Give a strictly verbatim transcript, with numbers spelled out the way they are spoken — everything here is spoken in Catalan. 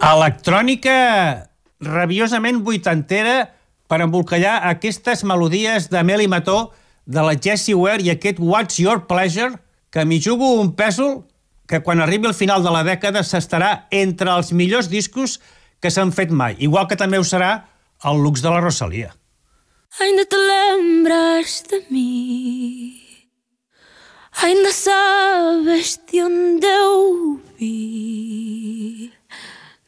Electrònica rabiosament vuitantera per embolcallar aquestes melodies de Mel i Mató, de la Jessie Ware i aquest What's Your Pleasure, que m'hi jugo un pèsol que quan arribi al final de la dècada s'estarà entre els millors discos que s'han fet mai, igual que també ho serà el Lux de la Rosalía. Ainda te lembras de mí, ainda sabes de onde eu vi.